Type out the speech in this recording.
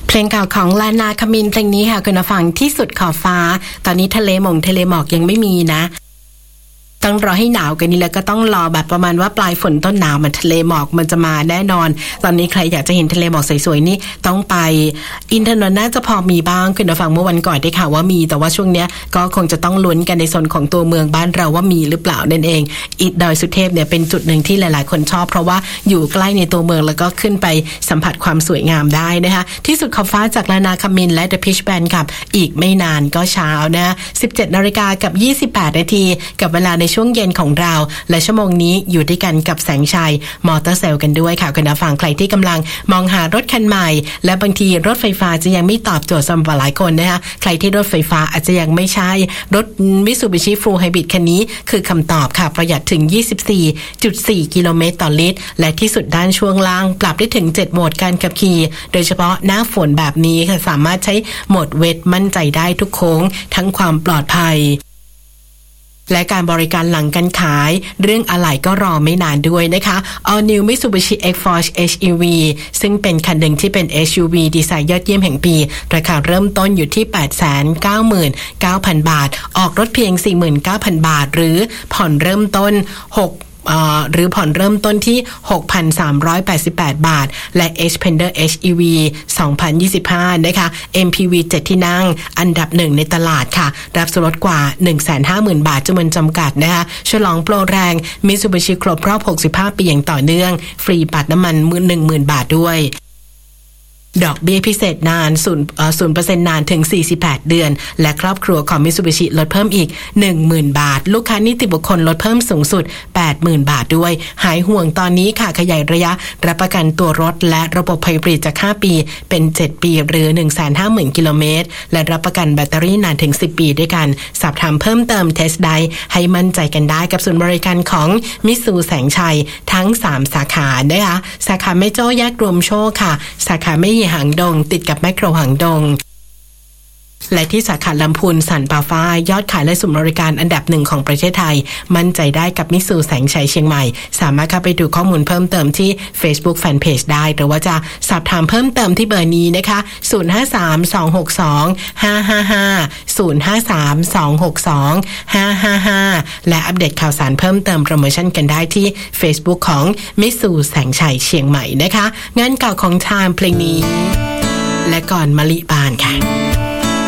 เพลงเก่าของลานาคมินเพลงนี้ค่ะคุณผู้ฟังที่สุดขอบฟ้าตอนนี้ทะเลหมอกยังไม่มีนะต้องรอให้หนาวกันนี้แล้วก็ต้องรอแบบประมาณว่าปลายฝนต้นหนาวมันทะเลหมอกมันจะมาแน่นอนตอนนี้ใครอยากจะเห็นทะเลหมอกสวยๆนี่ต้องไปอินทนนท์น่าจะพอมีบ้างคุณผู้ฟังเมื่อวันก่อนได้ข่าวว่ามีแต่ว่าช่วงเนี้ยก็คงจะต้องลุ้นกันในโซนของตัวเมืองบ้านเราว่ามีหรือเปล่านั่นเองดอยสุเทพเนี่ยเป็นจุดหนึ่งที่หลายๆคนชอบเพราะว่าอยู่ใกล้ในตัวเมืองแล้วก็ขึ้นไปสัมผัสความสวยงามได้นะคะที่สุดขอบฟ้าจากลานาคมินและ The Pitch Band กับอีกไม่นานก็เช้านะ 17:28 น.กับ28 นาทีกับเวลาในช่วงเย็นของเราและชั่วโมงนี้อยู่ด้วยกันกับแสงชัยมอเตอร์เซลกันด้วยค่ะคุณผู้ฟังใครที่กำลังมองหารถคันใหม่และบางทีรถไฟฟ้าจะยังไม่ตอบโจทย์สำหรับหลายคนนะคะใครที่รถไฟฟ้าอาจจะยังไม่ใช่รถ Mitsubishi Full Hybrid คันนี้คือคำตอบค่ะประหยัดถึง 24.4 กิโลเมตรต่อลิตรและที่สุดด้านช่วงล่างปรับได้ถึง7โหมดการขับขี่โดยเฉพาะหน้าฝนแบบนี้ค่ะสามารถใช้โหมดเวทมั่นใจได้ทุกโค้งทั้งความปลอดภัยและการบริการหลังการขายเรื่องอะไหล่ก็รอไม่นานด้วยนะคะ All New Mitsubishi X-Force HEV ซึ่งเป็นคันหนึ่งที่เป็น SUV ดีไซน์ยอดเยี่ยมแห่งปีราคาเริ่มต้นอยู่ที่ 899,000 บาทออกรถเพียง 49,000 บาทหรือผ่อนเริ่มต้นที่ 6,388 บาทและ Xpander HEV 2025 นะคะ MPV 7 ที่นั่งอันดับ1ในตลาดค่ะรับส่วนลดกว่า 150,000 บาทจำนวนจำกัดนะคะฉลองโปรแรง Mitsubishi ครบรอบ65 ปีอย่างต่อเนื่องฟรีบัตรน้ำมัน 10,000 บาทด้วยดอกเบี้ยพิเศษนาน 0% นานถึง48เดือนและครอบครัวของ Mitsubishi ลดเพิ่มอีก 10,000 บาทลูกค้านิติบุคคลลดเพิ่มสูงสุด 80,000 บาทด้วยหายห่วงตอนนี้ค่ะขยายระยะรับประกันตัวรถและระบบไฮบริดจาก5ปีเป็น7ปีหรือ 150,000 กิโลเมตรและรับประกันแบตเตอรี่นานถึง10ปีด้วยกันสอบถามเพิ่มเติมเทสได้ให้มั่นใจกันได้กับศูนย์บริการของมิตซูแสงชัยทั้ง3สาขานะคะสาขาแม่โจ้แยกรวมโชคค่ะสาขาแม่หางดงติดกับแมคโครหางดงและที่สาขาลำพูนสันป่าฟ้ายอดขายและศูนย์บริการอันดับ1ของประเทศไทยมั่นใจได้กับมิตซูแสงชัยเชียงใหม่สามารถเข้าไปดูข้อมูลเพิ่มเติมที่ Facebook Fanpage ได้หรือว่าจะสอบถามเพิ่มเติมที่เบอร์นี้นะคะ053-262-555 และอัปเดตข่าวสารเพิ่มเติมโปรโมชั่นกันได้ที่ Facebook ของมิตซูแสงชัยเชียงใหม่นะคะงานเก่าของไทม์เพลงนี้และก่อนมะลิบานค่ะ